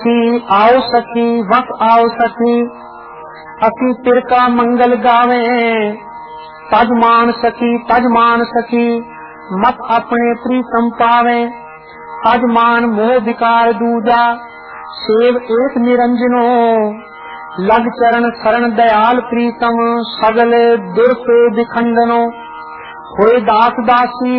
सखी आओ सखी वस आओ सखी, असी तिर का मंगल गावे। तजमान सखी मत अपने प्रीतम पावे। तजमान मोह विकार दूजा, सेव एक निरंजनो। लग चरण शरण दयाल प्रीतम, सगल दुर से विखंडनो। होए दास दासी